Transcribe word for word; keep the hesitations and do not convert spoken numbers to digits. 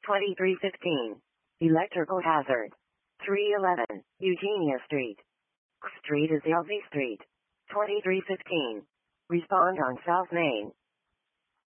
twenty-three fifteen. Electrical hazard. three eleven. Eugenia Street. Street is L V Street. twenty-three fifteen. Respond on South Main.